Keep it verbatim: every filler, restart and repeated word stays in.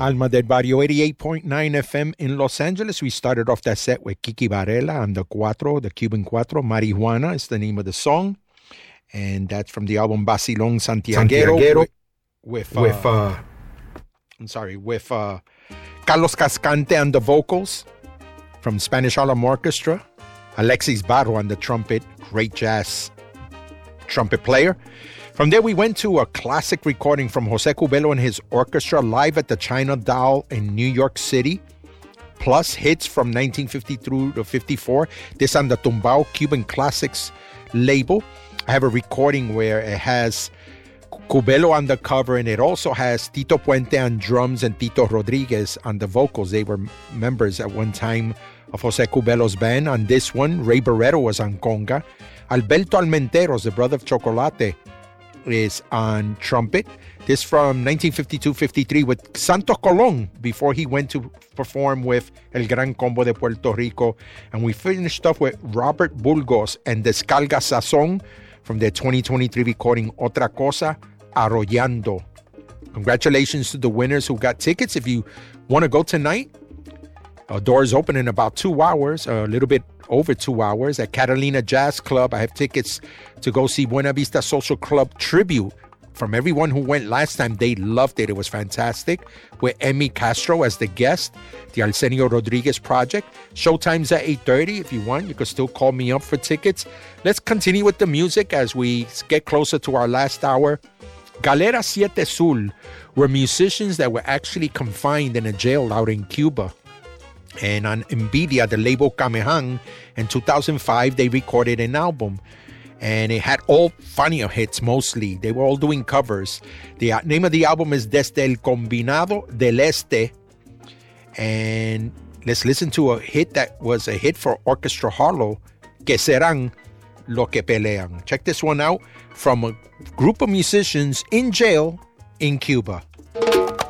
Alma del Barrio, eighty-eight point nine F M in Los Angeles. We started off that set with Kiki Varela and the Cuatro, the Cuban Cuatro. Marijuana is the name of the song. And that's from the album Vacilón Santiaguero. Santiaguero with, with, uh, with uh, I'm sorry, with uh, Carlos Cascante on the vocals from Spanish Harlem Orchestra. Alexis Barro on the trumpet, great jazz trumpet player. From there, we went to a classic recording from Jose Cubelo and his orchestra live at the China Doll in New York City, plus hits from nineteen fifty through to fifty-four. This on the Tumbao Cuban Classics label. I have a recording where it has Cubelo on the cover, and it also has Tito Puente on drums and Tito Rodriguez on the vocals. They were members at one time of Jose Cubelo's band. On this one, Ray Barreto was on conga. Alberto Almenteros, the brother of Chocolate, is on trumpet. This from nineteen fifty-two fifty-three with Santos Colón before he went to perform with El Gran Combo de Puerto Rico. And we finished off with Robert Burgos and Descarga Sazón from their twenty twenty-three recording Otra Cosa Arrollando. Congratulations to the winners who got tickets. If you want to go tonight, uh, doors open in about two hours, a little bit over two hours at Catalina Jazz Club. I have tickets to go see Buena Vista Social Club Tribute. From everyone who went last time, they loved it. It was fantastic. With Emmy Castro as the guest, the Arsenio Rodriguez Project. Showtime's at eight thirty. If you want, you can still call me up for tickets. Let's continue with the music as we get closer to our last hour. Galera Siete Sul were musicians that were actually confined in a jail out in Cuba. And on Nvidia, the label Kamehan, in two thousand five, they recorded an album. And it had all funnier hits mostly. They were all doing covers. The name of the album is Desde el Combinado del Este. And let's listen to a hit that was a hit for Orchestra Harlow, Que Serán Lo Que Pelean. Check this one out from a group of musicians in jail in Cuba.